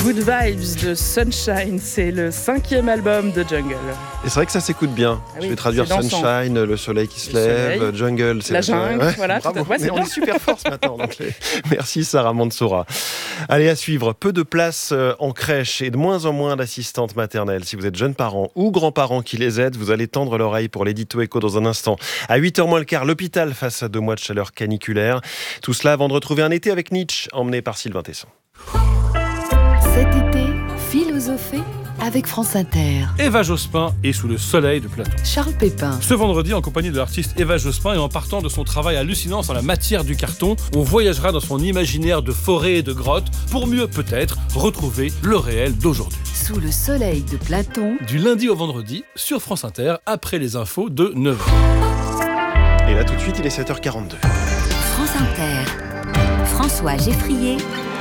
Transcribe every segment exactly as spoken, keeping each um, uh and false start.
Good Vibes de Sunshine, c'est le cinquième album de Jungle. Et c'est vrai que ça s'écoute bien. Ah oui, je vais traduire Sunshine, le soleil qui se le lève, soleil, Jungle, c'est la jungle, ouais, voilà. Bravo. Tout à fait, c'est on est super fort ce matin en anglais. Merci Sarah Mansoura. Allez, à suivre, peu de place en crèche et de moins en moins d'assistantes maternelles. Si vous êtes jeunes parents ou grands-parents qui les aident, vous allez tendre l'oreille pour l'édito éco dans un instant. À huit heures moins le quart, l'hôpital face à deux mois de chaleur caniculaire. Tout cela avant de retrouver un été avec Nietzsche, emmené par Sylvain Tesson. Cet été, philosophée avec France Inter. Eva Jospin est sous le soleil de Platon. Charles Pépin. Ce vendredi, en compagnie de l'artiste Eva Jospin et en partant de son travail hallucinant sur la matière du carton, on voyagera dans son imaginaire de forêt et de grottes pour mieux, peut-être, retrouver le réel d'aujourd'hui. Sous le soleil de Platon. Du lundi au vendredi, sur France Inter, après les infos de neuf heures. Et là, tout de suite, il est sept heures quarante-deux. France Inter. François Geffrier.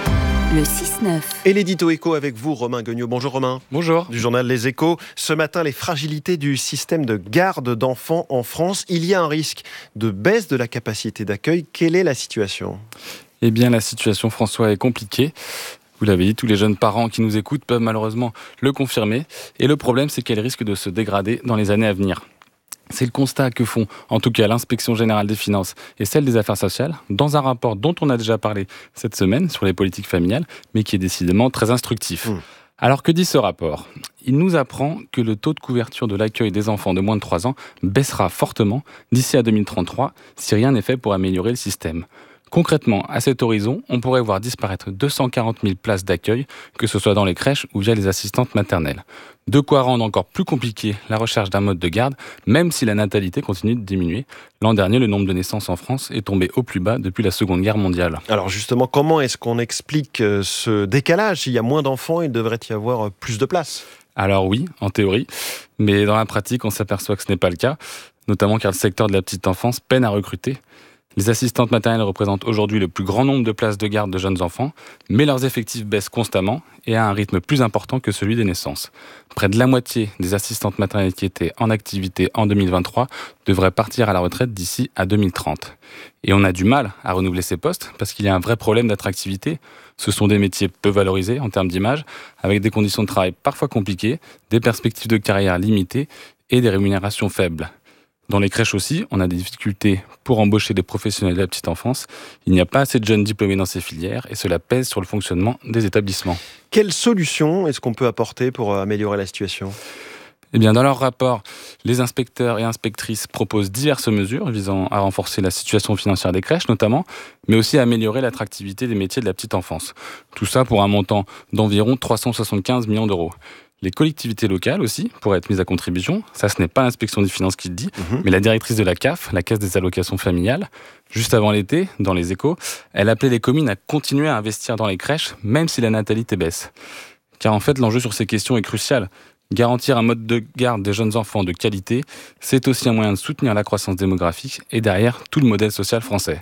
Le six neuf. Et l'édito éco avec vous, Romain Guignot. Bonjour Romain. Bonjour. Du journal Les Échos. Ce matin, les fragilités du système de garde d'enfants en France. Il y a un risque de baisse de la capacité d'accueil. Quelle est la situation ? Eh bien, la situation, François, est compliquée. Vous l'avez dit, tous les jeunes parents qui nous écoutent peuvent malheureusement le confirmer. Et le problème, c'est qu'elle risque de se dégrader dans les années à venir. C'est le constat que font, en tout cas, l'Inspection Générale des Finances et celle des Affaires Sociales, dans un rapport dont on a déjà parlé cette semaine sur les politiques familiales, mais qui est décidément très instructif. Mmh. Alors, que dit ce rapport ? Il nous apprend que le taux de couverture de l'accueil des enfants de moins de trois ans baissera fortement d'ici à deux mille trente-trois, si rien n'est fait pour améliorer le système. Concrètement, à cet horizon, on pourrait voir disparaître deux cent quarante mille places d'accueil, que ce soit dans les crèches ou via les assistantes maternelles. De quoi rendre encore plus compliqué la recherche d'un mode de garde, même si la natalité continue de diminuer. L'an dernier, le nombre de naissances en France est tombé au plus bas depuis la Seconde Guerre mondiale. Alors justement, comment est-ce qu'on explique ce décalage ? S'il y a moins d'enfants, il devrait y avoir plus de places. Alors oui, en théorie, mais dans la pratique, on s'aperçoit que ce n'est pas le cas, notamment car le secteur de la petite enfance peine à recruter. Les assistantes maternelles représentent aujourd'hui le plus grand nombre de places de garde de jeunes enfants, mais leurs effectifs baissent constamment et à un rythme plus important que celui des naissances. Près de la moitié des assistantes maternelles qui étaient en activité en deux mille vingt-trois devraient partir à la retraite d'ici à deux mille trente. Et on a du mal à renouveler ces postes parce qu'il y a un vrai problème d'attractivité. Ce sont des métiers peu valorisés en termes d'image, avec des conditions de travail parfois compliquées, des perspectives de carrière limitées et des rémunérations faibles. Dans les crèches aussi, on a des difficultés pour embaucher des professionnels de la petite enfance. Il n'y a pas assez de jeunes diplômés dans ces filières et cela pèse sur le fonctionnement des établissements. Quelle solution est-ce qu'on peut apporter pour améliorer la situation ? Eh bien, dans leur rapport, les inspecteurs et inspectrices proposent diverses mesures visant à renforcer la situation financière des crèches notamment, mais aussi à améliorer l'attractivité des métiers de la petite enfance. Tout ça pour un montant d'environ trois cent soixante-quinze millions d'euros. Les collectivités locales aussi pourraient être mises à contribution. Ça, ce n'est pas l'inspection des finances qui le dit, mmh. mais la directrice de la C A F, la Caisse des allocations familiales, juste avant l'été, dans les Échos, elle appelait les communes à continuer à investir dans les crèches, même si la natalité baisse. Car en fait, l'enjeu sur ces questions est crucial. Garantir un mode de garde des jeunes enfants de qualité, c'est aussi un moyen de soutenir la croissance démographique et derrière tout le modèle social français.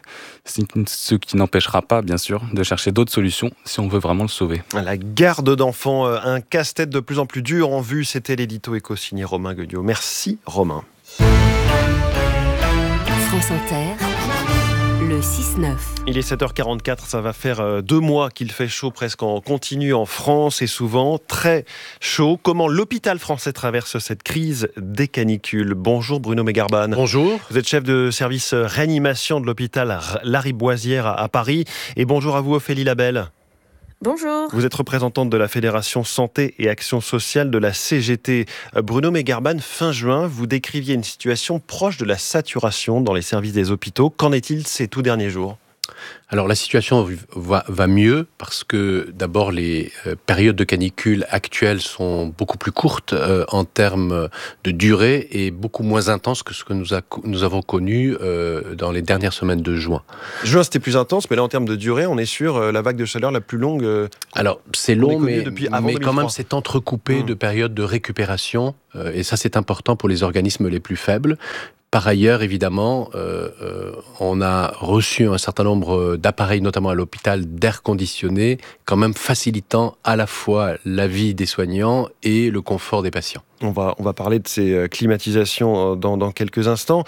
Ce qui n'empêchera pas, bien sûr, de chercher d'autres solutions si on veut vraiment le sauver. La garde d'enfants, un casse-tête de plus en plus dur en vue, c'était l'édito éco signé Romain Guignot. Merci Romain. France Inter. Le six neuf. Il est sept heures quarante-quatre, ça va faire deux mois qu'il fait chaud presque en continu en France et souvent très chaud. Comment l'hôpital français traverse cette crise des canicules ? Bonjour Bruno Megarban. Bonjour. Vous êtes chef de service réanimation de l'hôpital Lariboisière à Paris. Et bonjour à vous Ophélie Labelle. Bonjour. Vous êtes représentante de la Fédération Santé et Action Sociale de la C G T. Bruno Megarban, fin juin, vous décriviez une situation proche de la saturation dans les services des hôpitaux. Qu'en est-il ces tout derniers jours ? Alors la situation va, va mieux parce que d'abord les euh, périodes de canicule actuelles sont beaucoup plus courtes euh, en termes de durée et beaucoup moins intenses que ce que nous, a, nous avons connu euh, dans les dernières semaines de juin. Juin c'était plus intense, mais là en termes de durée, on est sur euh, la vague de chaleur la plus longue. Euh, Alors c'est long, mais, depuis mais quand même c'est entrecoupé mmh. de périodes de récupération euh, et ça c'est important pour les organismes les plus faibles. Par ailleurs, évidemment, euh, euh, on a reçu un certain nombre d'appareils, notamment à l'hôpital, d'air conditionné, quand même facilitant à la fois la vie des soignants et le confort des patients. On va, on va parler de ces climatisations dans, dans quelques instants.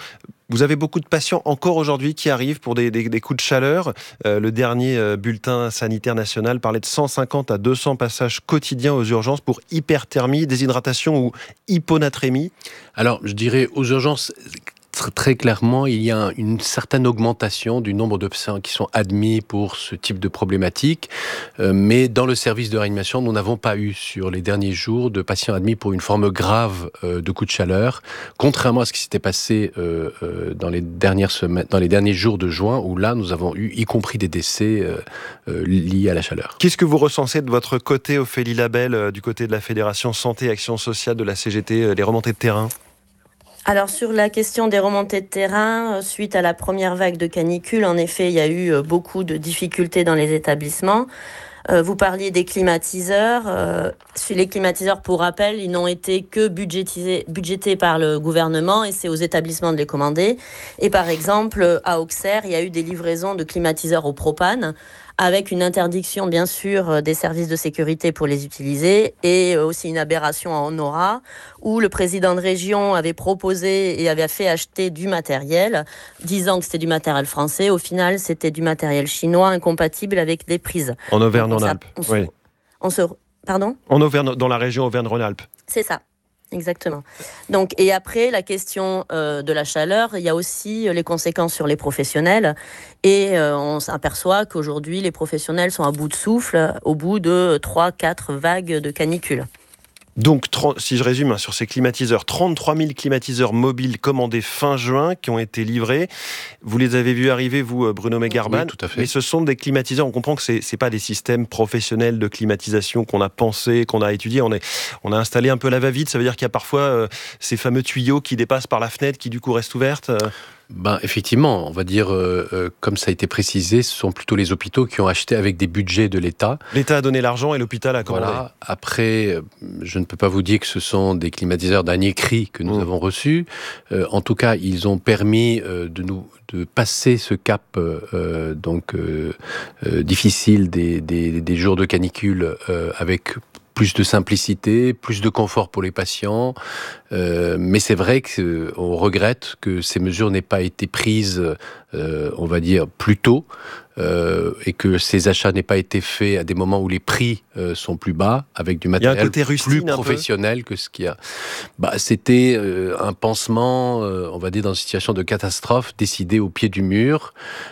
Vous avez beaucoup de patients encore aujourd'hui qui arrivent pour des, des, des coups de chaleur. Euh, le dernier euh, bulletin sanitaire national parlait de cent cinquante à deux cents passages quotidiens aux urgences pour hyperthermie, déshydratation ou hyponatrémie. Alors, je dirais aux urgences... Très clairement, il y a une certaine augmentation du nombre de patients qui sont admis pour ce type de problématique. Euh, mais dans le service de réanimation, nous n'avons pas eu sur les derniers jours de patients admis pour une forme grave euh, de coup de chaleur, contrairement à ce qui s'était passé euh, euh, dans les dernières semaines, dans les derniers jours de juin, où là, nous avons eu, y compris des décès euh, euh, liés à la chaleur. Qu'est-ce que vous recensez de votre côté, Ophélie Labelle, euh, du côté de la Fédération Santé Action Sociale de la C G T, euh, les remontées de terrain ? Alors sur la question des remontées de terrain, suite à la première vague de canicule, en effet, il y a eu beaucoup de difficultés dans les établissements. Euh, vous parliez des climatiseurs. Euh, les climatiseurs, pour rappel, ils n'ont été que budgétisés, budgétés par le gouvernement et c'est aux établissements de les commander. Et par exemple, à Auxerre, il y a eu des livraisons de climatiseurs au propane, avec une interdiction, bien sûr, des services de sécurité pour les utiliser, et aussi une aberration en Nora, où le président de région avait proposé et avait fait acheter du matériel, disant que c'était du matériel français. Au final, c'était du matériel chinois, incompatible avec des prises. En Auvergne-Rhône-Alpes, oui. On se... Pardon ? En Auvergne, dans la région Auvergne-Rhône-Alpes. C'est ça. Exactement. Donc, et après, la question euh, de la chaleur, il y a aussi les conséquences sur les professionnels. Et euh, on s'aperçoit qu'aujourd'hui, les professionnels sont à bout de souffle au bout de trois quatre vagues de canicule. Donc, si je résume hein, sur ces climatiseurs, trente-trois mille climatiseurs mobiles commandés fin juin qui ont été livrés. Vous les avez vus arriver, vous, Bruno Megarban. Oui, tout à fait. Mais ce sont des climatiseurs, on comprend que ce n'est pas des systèmes professionnels de climatisation qu'on a pensé, qu'on a étudié. On, est, on a installé un peu la va-vite. Ça veut dire qu'il y a parfois euh, ces fameux tuyaux qui dépassent par la fenêtre, qui du coup restent ouvertes euh... Ben, effectivement, on va dire, euh, euh, comme ça a été précisé, ce sont plutôt les hôpitaux qui ont acheté avec des budgets de l'État. L'État a donné l'argent et l'hôpital a commandé. Voilà. Après, je ne peux pas vous dire que ce sont des climatiseurs dernier cri que nous mmh. avons reçus. Euh, en tout cas, ils ont permis euh, de nous de passer ce cap euh, donc euh, euh, difficile des, des, des jours de canicule euh, avec plus de simplicité, plus de confort pour les patients. Euh, mais c'est vrai qu'on regrette que ces mesures n'aient pas été prises, euh, on va dire, plus tôt, euh, et que ces achats n'aient pas été faits à des moments où les prix euh, sont plus bas, avec du matériel plus professionnel que ce qu'il y a. Bah, c'était euh, un pansement, euh, on va dire, dans une situation de catastrophe, décidé au pied du mur.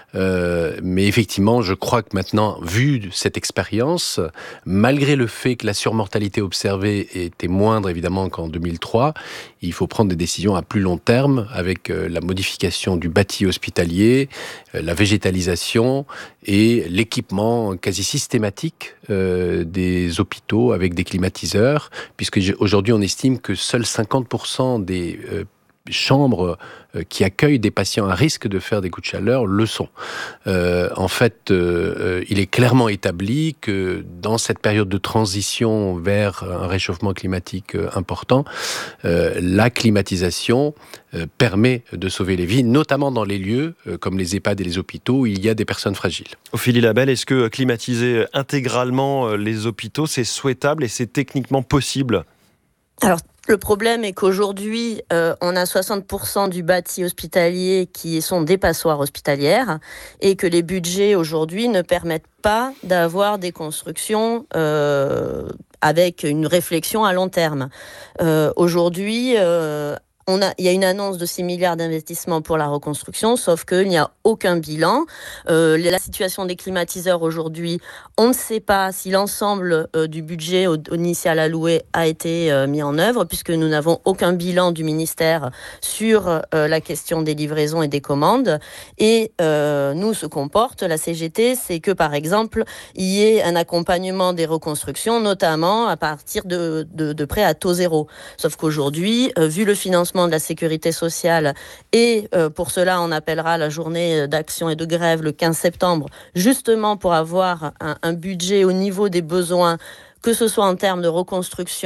Euh, mais effectivement, je crois que maintenant, vu cette expérience, malgré le fait que la surmortalité observée était moindre, évidemment, qu'en deux mille trois, il faut prendre des décisions à plus long terme avec euh, la modification du bâti hospitalier, euh, la végétalisation et l'équipement quasi systématique euh, des hôpitaux avec des climatiseurs, puisque aujourd'hui on estime que seuls cinquante pour cent des euh, chambres euh, qui accueillent des patients à risque de faire des coups de chaleur le sont. Euh, en fait, euh, il est clairement établi que dans cette période de transition vers un réchauffement climatique euh, important, euh, la climatisation euh, permet de sauver les vies, notamment dans les lieux euh, comme les EHPAD et les hôpitaux où il y a des personnes fragiles. Ophélie Labelle, est-ce que climatiser intégralement les hôpitaux, c'est souhaitable et c'est techniquement possible ? Alors, le problème est qu'aujourd'hui, euh, on a soixante pour cent du bâti hospitalier qui sont des passoires hospitalières et que les budgets aujourd'hui ne permettent pas d'avoir des constructions euh, avec une réflexion à long terme. Euh, aujourd'hui, euh, On a, il y a une annonce de six milliards d'investissements pour la reconstruction, sauf qu'il n'y a aucun bilan. Euh, la situation des climatiseurs aujourd'hui, on ne sait pas si l'ensemble euh, du budget au, initial alloué a été euh, mis en œuvre, puisque nous n'avons aucun bilan du ministère sur euh, la question des livraisons et des commandes. Et euh, nous, ce qu'on porte, la C G T, c'est que, par exemple, il y ait un accompagnement des reconstructions, notamment à partir de, de, de prêts à taux zéro. Sauf qu'aujourd'hui, euh, vu le financement de la sécurité sociale, et euh, pour cela on appellera la journée d'action et de grève le quinze septembre, justement pour avoir un, un budget au niveau des besoins, que ce soit en termes de reconstruction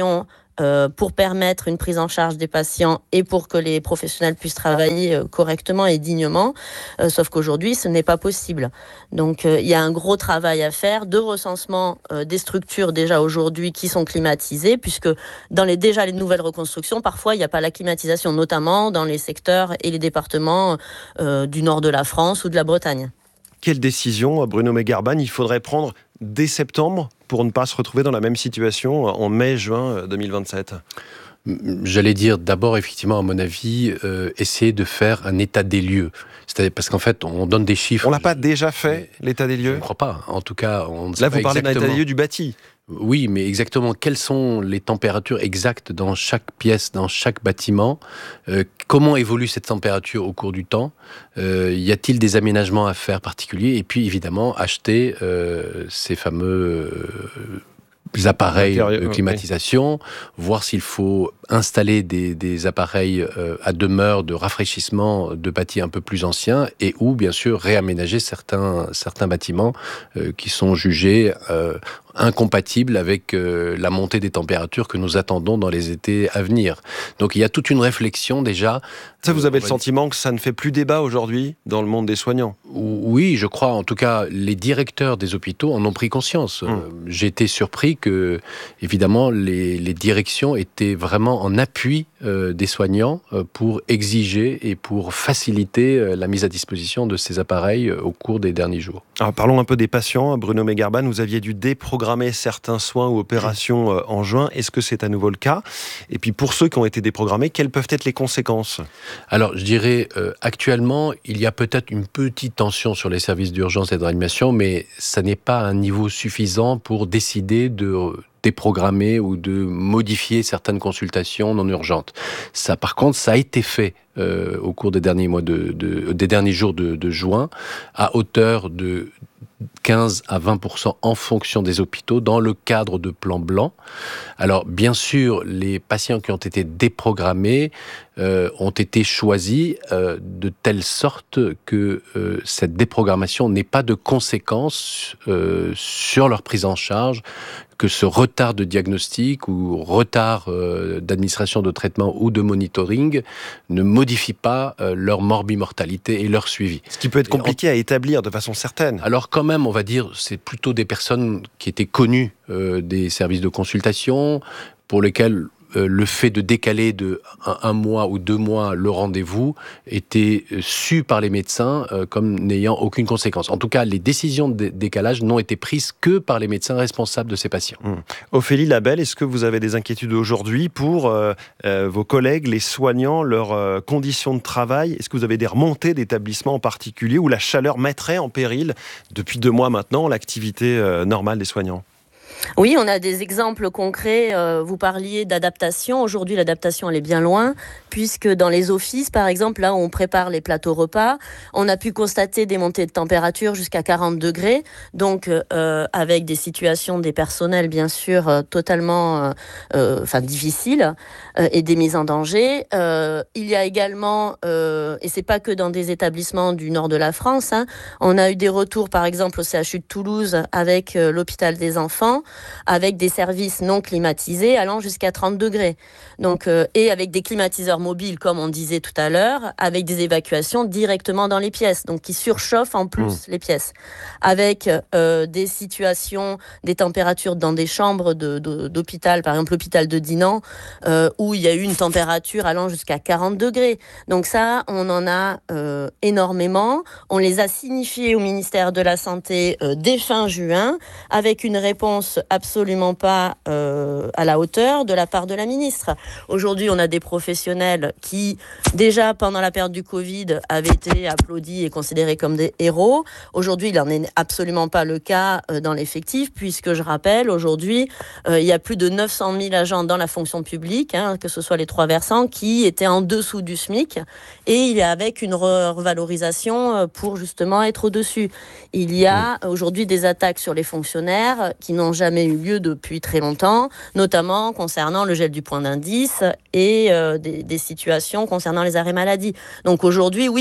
euh, pour permettre une prise en charge des patients et pour que les professionnels puissent travailler euh, correctement et dignement. Euh, sauf qu'aujourd'hui, ce n'est pas possible. Donc, euh, il y a un gros travail à faire de recensement euh, des structures déjà aujourd'hui qui sont climatisées, puisque dans les, déjà les nouvelles reconstructions, parfois, il n'y a pas la climatisation, notamment dans les secteurs et les départements euh, du nord de la France ou de la Bretagne. Quelle décision, Bruno Megarbane, il faudrait prendre dès septembre pour ne pas se retrouver dans la même situation en mai-juin deux mille vingt-sept ? J'allais dire d'abord, effectivement, à mon avis, euh, essayer de faire un état des lieux. C'est-à-dire parce qu'en fait, on donne des chiffres. On l'a pas déjà fait, l'état des lieux ? Je ne crois pas. En tout cas, on ne sait Là, pas vous parlez d'un exactement. état des lieux du bâti. Oui, mais exactement, quelles sont les températures exactes dans chaque pièce, dans chaque bâtiment ? euh, Comment évolue cette température au cours du temps ? euh, Y a-t-il des aménagements à faire particuliers ? Et puis, évidemment, acheter euh, ces fameux... Euh, appareils de climatisation, okay. Voir s'il faut installer des, des appareils euh, à demeure de rafraîchissement de bâtis un peu plus anciens et ou bien sûr réaménager certains, certains bâtiments euh, qui sont jugés euh, incompatibles avec euh, la montée des températures que nous attendons dans les étés à venir. Donc il y a toute une réflexion déjà. Ça, vous avez euh, le sentiment que ça ne fait plus débat aujourd'hui dans le monde des soignants ? Oui, je crois. En tout cas, les directeurs des hôpitaux en ont pris conscience. Mmh. Euh, j'ai été surpris que, évidemment, les, les directions étaient vraiment en appui euh, des soignants euh, pour exiger et pour faciliter euh, la mise à disposition de ces appareils euh, au cours des derniers jours. Alors, parlons un peu des patients. Bruno Megarbane, vous aviez dû déprogrammer certains soins ou opérations euh, en juin. Est-ce que c'est à nouveau le cas ? Et puis, pour ceux qui ont été déprogrammés, quelles peuvent être les conséquences ? Alors, je dirais, euh, actuellement, il y a peut-être une petite tension sur les services d'urgence et de réanimation, mais ça n'est pas un niveau suffisant pour décider de déprogrammer ou de modifier certaines consultations non urgentes. Ça, par contre, ça a été fait euh, au cours des derniers mois de, de des derniers jours de, de juin, à hauteur de quinze à vingt pour cent en fonction des hôpitaux dans le cadre de plans blancs. Alors, bien sûr, les patients qui ont été déprogrammés euh, ont été choisis euh, de telle sorte que euh, cette déprogrammation n'ait pas de conséquences euh, sur leur prise en charge, que ce retard de diagnostic ou retard euh, d'administration de traitement ou de monitoring ne modifie pas euh, leur morbimortalité et leur suivi. Ce qui peut être compliqué en... à établir de façon certaine. Alors quand même, on va dire, c'est plutôt des personnes qui étaient connues euh, des services de consultation, pour lesquelles euh, le fait de décaler de un, un mois ou deux mois le rendez-vous était su par les médecins euh, comme n'ayant aucune conséquence. En tout cas, les décisions de décalage n'ont été prises que par les médecins responsables de ces patients. Mmh. Ophélie Labelle, est-ce que vous avez des inquiétudes aujourd'hui pour euh, euh, vos collègues, les soignants, leurs euh, conditions de travail ? Est-ce que vous avez des remontées d'établissements en particulier où la chaleur mettrait en péril, depuis deux mois maintenant, l'activité euh, normale des soignants ? Oui, on a des exemples concrets. Euh, vous parliez d'adaptation. Aujourd'hui, l'adaptation, elle est bien loin, puisque dans les offices, par exemple, là où on prépare les plateaux repas, on a pu constater des montées de température jusqu'à quarante degrés, donc euh, avec des situations des personnels, bien sûr, euh, totalement euh, euh, enfin, difficiles euh, et des mises en danger. Euh, il y a également, euh, et c'est pas que dans des établissements du nord de la France, hein, on a eu des retours, par exemple, au C H U de Toulouse avec euh, l'hôpital des enfants, avec des services non climatisés allant jusqu'à trente degrés. Donc, euh, et avec des climatiseurs mobiles, comme on disait tout à l'heure, avec des évacuations directement dans les pièces, donc qui surchauffent en plus mmh. les pièces. Avec euh, des situations, des températures dans des chambres de, de, d'hôpital, par exemple l'hôpital de Dinan, euh, où il y a eu une température allant jusqu'à quarante degrés. Donc ça, on en a euh, énormément. On les a signifiés au ministère de la Santé euh, dès fin juin, avec une réponse absolument pas euh, à la hauteur de la part de la ministre. Aujourd'hui, on a des professionnels qui, déjà pendant la période du Covid, avaient été applaudis et considérés comme des héros. Aujourd'hui, il n'en est absolument pas le cas euh, dans l'effectif, puisque je rappelle, aujourd'hui, euh, il y a plus de neuf cent mille agents dans la fonction publique, hein, que ce soit les trois versants, qui étaient en dessous du SMIC, et il y a avec une revalorisation pour justement être au-dessus. Il y a aujourd'hui des attaques sur les fonctionnaires qui n'ont jamais eu lieu depuis très longtemps, notamment concernant le gel du point d'indice et euh, des, des situations concernant les arrêts maladie. Donc aujourd'hui, oui,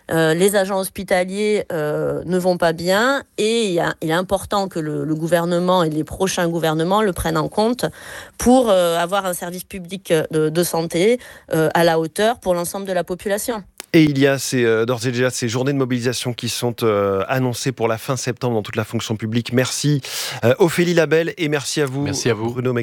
euh, les agents hospitaliers euh, ne vont pas bien et il, y a, il est important que le, le gouvernement et les prochains gouvernements le prennent en compte pour euh, avoir un service public de, de santé euh, à la hauteur pour l'ensemble de la population. Et il y a ces, euh, d'ores et déjà ces journées de mobilisation qui sont euh, annoncées pour la fin septembre dans toute la fonction publique. Merci euh, Ophélie Labelle et merci à vous, merci à vous. Bruno